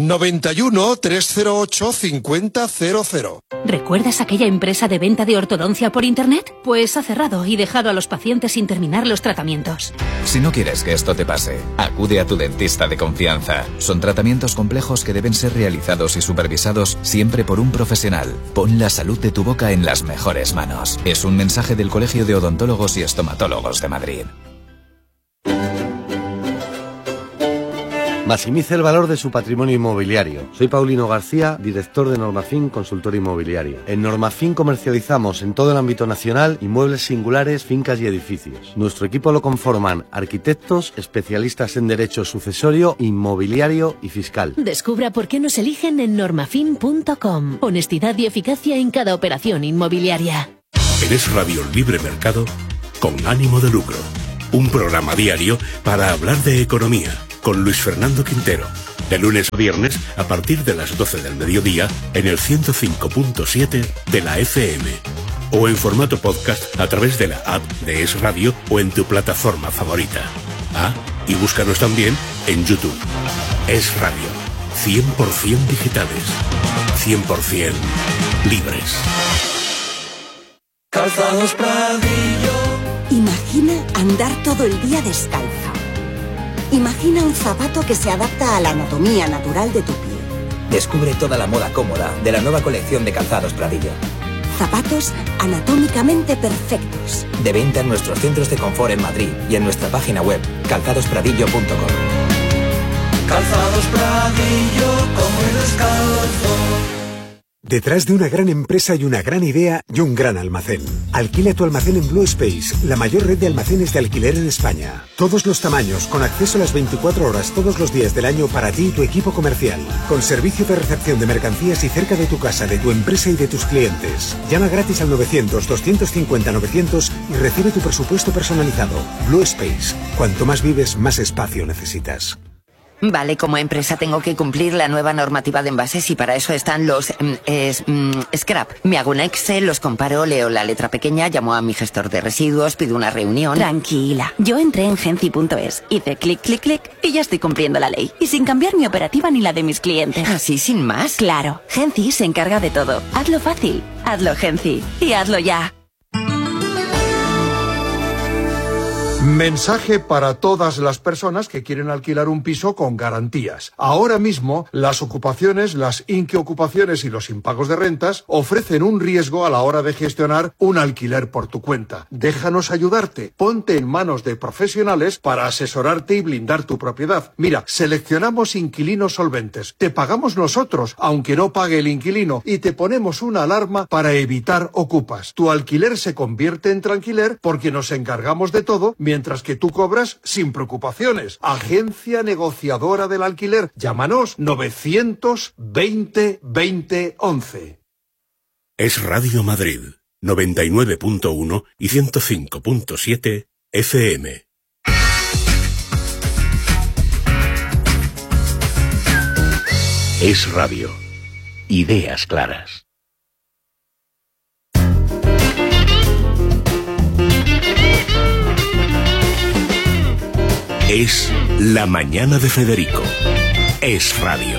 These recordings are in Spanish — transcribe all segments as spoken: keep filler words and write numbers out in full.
noventa y uno, trescientos ocho, cincuenta cero cero. ¿Recuerdas aquella empresa de venta de ortodoncia por internet? Pues ha cerrado y dejado a los pacientes sin terminar los tratamientos. Si no quieres que esto te pase, acude a tu dentista de confianza. Son tratamientos complejos que deben ser realizados y supervisados siempre por un profesional. Pon la salud de tu boca en las mejores manos. Es un mensaje del Colegio de Odontólogos y Estomatólogos de Madrid. Maximice el valor de su patrimonio inmobiliario. Soy Paulino García, director de Normafin Consultor Inmobiliario. En Normafin comercializamos en todo el ámbito nacional inmuebles singulares, fincas y edificios. Nuestro equipo lo conforman arquitectos, especialistas en derecho sucesorio, inmobiliario y fiscal. Descubra por qué nos eligen en normafin punto com. Honestidad y eficacia en cada operación inmobiliaria. En Es Radio Libre Mercado, con ánimo de lucro. Un programa diario para hablar de economía. Con Luis Fernando Quintero, de lunes a viernes a partir de las doce del mediodía en el ciento cinco punto siete de la F M o en formato podcast a través de la app de Es Radio o en tu plataforma favorita. Ah, y búscanos también en YouTube. Es Radio, cien por ciento digitales, cien por ciento libres. Calzados Pradillo. Imagina andar todo el día descalzo. Imagina un zapato que se adapta a la anatomía natural de tu pie. Descubre toda la moda cómoda de la nueva colección de Calzados Pradillo. Zapatos anatómicamente perfectos. De venta en nuestros centros de confort en Madrid y en nuestra página web calzados pradillo punto com. Calzados Pradillo, como el descalzo. Detrás de una gran empresa hay una gran idea y un gran almacén. Alquila tu almacén en Blue Space, la mayor red de almacenes de alquiler en España. Todos los tamaños, con acceso a las veinticuatro horas todos los días del año para ti y tu equipo comercial. Con servicio de recepción de mercancías y cerca de tu casa, de tu empresa y de tus clientes. Llama gratis al novecientos, doscientos cincuenta, novecientos y recibe tu presupuesto personalizado. Blue Space. Cuanto más vives, más espacio necesitas. Vale, como empresa tengo que cumplir la nueva normativa de envases y para eso están los mm, es, mm, scrap. Me hago un Excel, los comparo, leo la letra pequeña, llamo a mi gestor de residuos, pido una reunión. Tranquila, yo entré en Genci punto es, hice clic, clic, clic y ya estoy cumpliendo la ley. Y sin cambiar mi operativa ni la de mis clientes. ¿Así sin más? Claro, Genci se encarga de todo. Hazlo fácil, hazlo Genci y hazlo ya. Mensaje para todas las personas que quieren alquilar un piso con garantías. Ahora mismo, las ocupaciones, las inquiocupaciones y los impagos de rentas ofrecen un riesgo a la hora de gestionar un alquiler por tu cuenta. Déjanos ayudarte. Ponte en manos de profesionales para asesorarte y blindar tu propiedad. Mira, seleccionamos inquilinos solventes. Te pagamos nosotros, aunque no pague el inquilino, y te ponemos una alarma para evitar ocupas. Tu alquiler se convierte en tranquiler porque nos encargamos de todo, mientras que tú cobras sin preocupaciones. Agencia negociadora del alquiler. Llámanos novecientos veinte veinte once. Es Radio Madrid, noventa y nueve punto uno y ciento cinco punto siete F M. Es Radio. Ideas claras. Es La Mañana de Federico. Es Radio.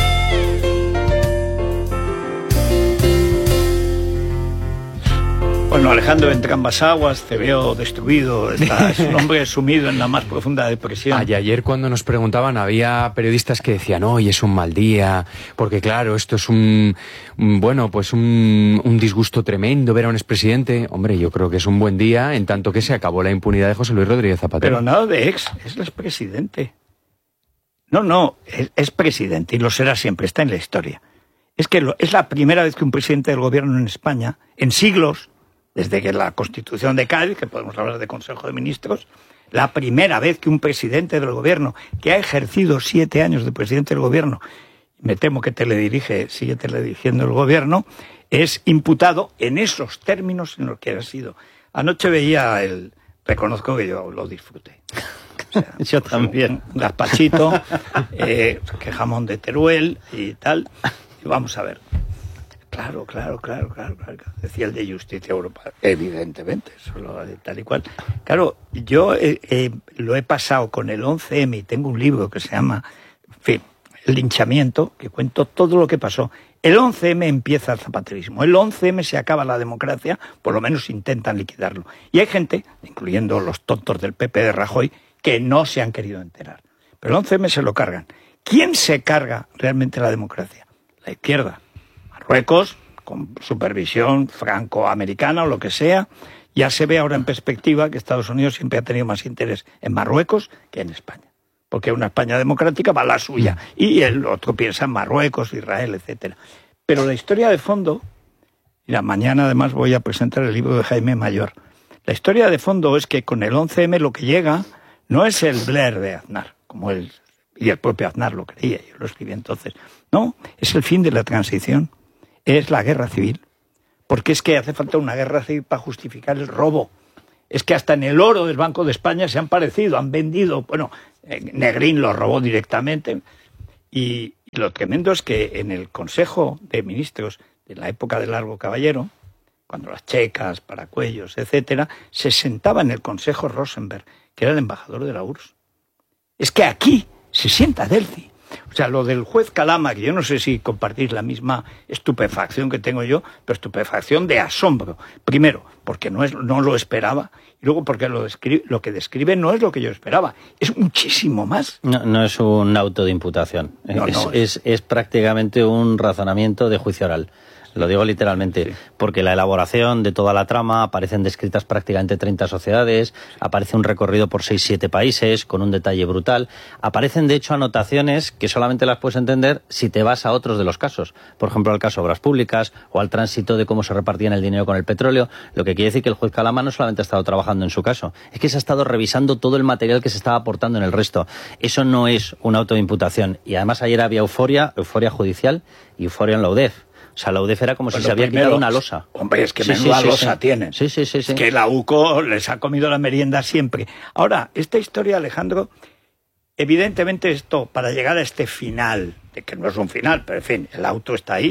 Bueno, Alejandro, entre ambas aguas, te veo destruido, estás un hombre sumido en la más profunda depresión. Ay, ayer cuando nos preguntaban había periodistas que decían, hoy es un mal día, porque claro, esto es un, un bueno, pues un, un disgusto tremendo ver a un expresidente. Hombre, yo creo que es un buen día en tanto que se acabó la impunidad de José Luis Rodríguez Zapatero. Pero nada de ex, es el expresidente. No, no, es, es presidente y lo será siempre, está en la historia. Es que lo, es la primera vez que un presidente del gobierno en España, en siglos, desde que la Constitución de Cádiz, que podemos hablar de Consejo de Ministros, la primera vez que un presidente del gobierno, que ha ejercido siete años de presidente del gobierno, me temo que teledirige, sigue teledirigiendo el gobierno, es imputado en esos términos en los que ha sido. Anoche veía el... Reconozco que yo lo disfruté. O sea, yo también. Un gazpachito, eh, que jamón de Teruel y tal. Y vamos a ver. Claro, claro, claro, claro, claro. Decía el de Justicia Europea, evidentemente, solo tal y cual. Claro, yo eh, eh, lo he pasado con el once eme y tengo un libro que se llama, en fin, el linchamiento, que cuento todo lo que pasó. El once eme empieza el zapaterismo, el once eme se acaba la democracia, por lo menos intentan liquidarlo. Y hay gente, incluyendo los tontos del P P de Rajoy, que no se han querido enterar. Pero el once eme se lo cargan. ¿Quién se carga realmente la democracia? La izquierda. Marruecos, con supervisión franco-americana o lo que sea. Ya se ve ahora en perspectiva que Estados Unidos siempre ha tenido más interés en Marruecos que en España. Porque una España democrática va a la suya. Y el otro piensa en Marruecos, Israel, etcétera. Pero la historia de fondo, mira, mañana además voy a presentar el libro de Jaime Mayor. La historia de fondo es que con el once eme lo que llega no es el Blair de Aznar, como él, y el propio Aznar lo creía, yo lo escribí entonces. No, es el fin de la transición, es la guerra civil. Porque es que hace falta una guerra civil para justificar el robo. Es que hasta en el oro del Banco de España se han parecido, han vendido, bueno, Negrín lo robó directamente. Y, y lo tremendo es que en el Consejo de Ministros de la época de Largo Caballero, cuando las checas, Paracuellos, etcétera, se sentaba en el Consejo Rosenberg, que era el embajador de la U R S S. Es que aquí se sienta Delcy. O sea, lo del juez Calama, que yo no sé si compartís la misma estupefacción que tengo yo, pero estupefacción de asombro. Primero, porque no, es, no lo esperaba, y luego porque lo, describe, lo que describe no es lo que yo esperaba, es muchísimo más. No, no es un auto de imputación, no, es, no, es, es, es prácticamente un razonamiento de juicio oral. Lo digo literalmente, sí. Porque la elaboración de toda la trama, aparecen descritas prácticamente treinta sociedades, aparece un recorrido por seis siete países, con un detalle brutal. Aparecen, de hecho, anotaciones que solamente las puedes entender si te vas a otros de los casos. Por ejemplo, al caso Obras Públicas o al tránsito de cómo se repartían el dinero con el petróleo. Lo que quiere decir que el juez Calama no solamente ha estado trabajando en su caso, es que se ha estado revisando todo el material que se estaba aportando en el resto. Eso no es un auto de imputación. Y además ayer había euforia, euforia judicial y euforia en la U D E F. O sea, la U D E F era como bueno, si se había primero, quitado una losa. Hombre, es que sí, menuda sí, sí, losa sí. tienen. Sí, sí, sí, sí. Es que la U C O les ha comido la merienda siempre. Ahora, esta historia, Alejandro, evidentemente esto, para llegar a este final, de que no es un final, pero en fin, el auto está ahí,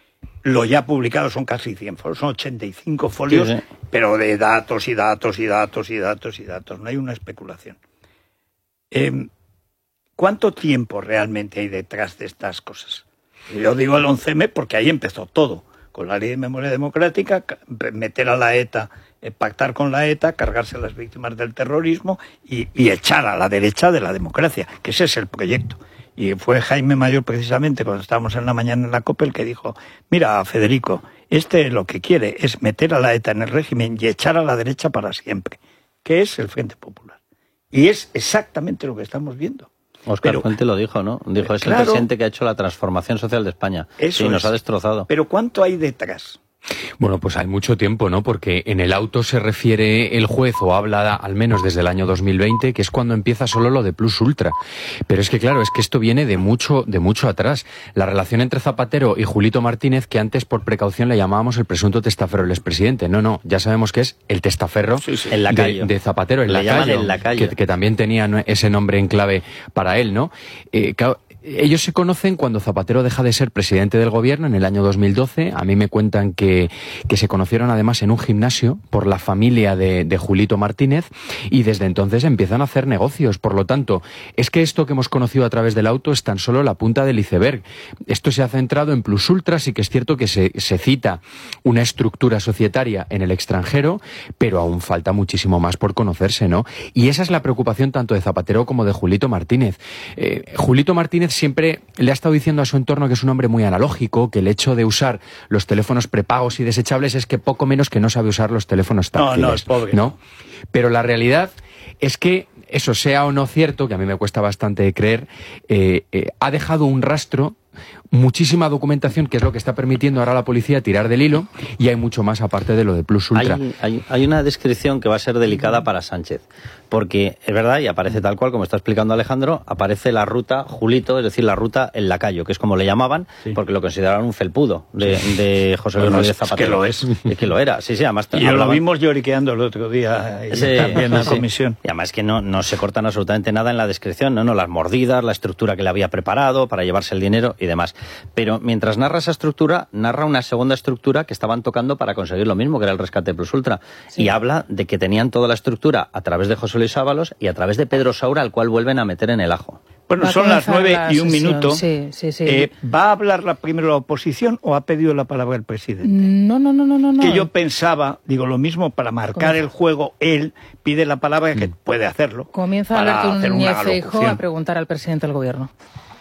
lo ya publicado son casi cien folios, son ochenta y cinco folios, sí, sí. Pero de datos y datos y datos y datos y datos, no hay una especulación. Eh, ¿Cuánto tiempo realmente hay detrás de estas cosas? Yo digo el once eme porque ahí empezó todo, con la ley de memoria democrática, meter a la ETA, pactar con la ETA, cargarse a las víctimas del terrorismo y, y echar a la derecha de la democracia, que ese es el proyecto. Y fue Jaime Mayor precisamente, cuando estábamos en la mañana en la COPE, el que dijo, mira, Federico, este lo que quiere es meter a la ETA en el régimen y echar a la derecha para siempre, que es el Frente Popular. Y es exactamente lo que estamos viendo. Óscar pero, Fuente lo dijo, ¿no? Dijo, es claro, el presidente que ha hecho la transformación social de España. Eso sí, nos es. ha destrozado. Pero ¿cuánto hay detrás? Bueno, pues hay mucho tiempo, ¿no? Porque en el auto se refiere el juez, o habla al menos desde el año dos mil veinte, que es cuando empieza solo lo de Plus Ultra. Pero es que, claro, es que esto viene de mucho, de mucho atrás. La relación entre Zapatero y Julito Martínez, que antes por precaución le llamábamos el presunto testaferro del expresidente. No, no, ya sabemos que es el testaferro sí, sí. El lacayo. De, de Zapatero, el le lacayo, el lacayo. Que, que también tenía ese nombre en clave para él, ¿no? Eh, claro, ellos se conocen cuando Zapatero deja de ser presidente del gobierno en el año dos mil doce. A mí me cuentan que, que se conocieron además en un gimnasio por la familia de, de Julito Martínez, y desde entonces empiezan a hacer negocios. Por lo tanto, es que esto que hemos conocido a través del auto es tan solo la punta del iceberg. Esto se ha centrado en Plus Ultra. Sí que es cierto que se, se cita una estructura societaria en el extranjero, pero aún falta muchísimo más por conocerse, ¿no? Y esa es la preocupación tanto de Zapatero como de Julito Martínez. Eh, Julito Martínez siempre le ha estado diciendo a su entorno que es un hombre muy analógico, que el hecho de usar los teléfonos prepagos y desechables es que poco menos que no sabe usar los teléfonos táctiles. No, no, es pobre. ¿No? Pero la realidad es que, eso sea o no cierto, que a mí me cuesta bastante creer, eh, eh, ha dejado un rastro, muchísima documentación, que es lo que está permitiendo ahora a la policía tirar del hilo, y hay mucho más aparte de lo de Plus Ultra. Hay, hay, hay una descripción que va a ser delicada para Sánchez, porque es verdad, y aparece tal cual como está explicando Alejandro, aparece la ruta Julito, es decir, la ruta El Lacayo, que es como le llamaban, sí. Porque lo consideraban un felpudo de, sí. de José Luis Rodríguez Zapatero. Es que lo es. Es que lo era, sí, sí, además... Y hablaban... lo vimos lloriqueando el otro día, y sí, también en la sí. comisión. Y además que no, no se cortan absolutamente nada en la descripción, no, no, las mordidas, la estructura que le había preparado para llevarse el dinero y demás. Pero mientras narra esa estructura, narra una segunda estructura que estaban tocando para conseguir lo mismo, que era el rescate plus ultra. Sí. Y habla de que tenían toda la estructura a través de José Luis Ábalos y a través de Pedro Saura, al cual vuelven a meter en el ajo. Bueno, Va son las nueve y un minuto. Sí, sí, sí. Eh, ¿Va a hablar la, primero la oposición o ha pedido la palabra el presidente? No, no, no, no, no. Que yo pensaba, digo lo mismo, para marcar el juego, él pide la palabra, que puede hacerlo. Comienza Alberto Núñez Feijóo a preguntar al presidente del Gobierno.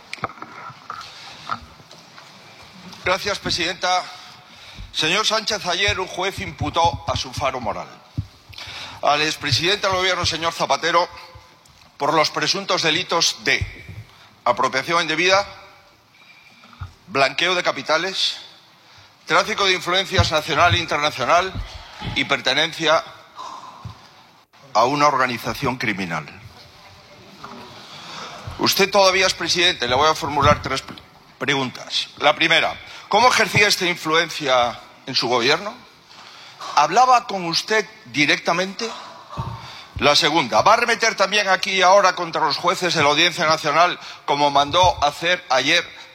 Gracias, presidenta. Señor Sánchez, ayer un juez imputó a su faro moral al expresidente del Gobierno, señor Zapatero, por los presuntos delitos de apropiación indebida, blanqueo de capitales, tráfico de influencias nacional e internacional y pertenencia a una organización criminal. Usted todavía es presidente. Le voy a formular tres preguntas. La primera, ¿cómo ejercía esta influencia en su gobierno? ¿Hablaba con usted directamente? La segunda, ¿va a arremeter también aquí y ahora contra los jueces de la Audiencia Nacional como mandó hacer ayer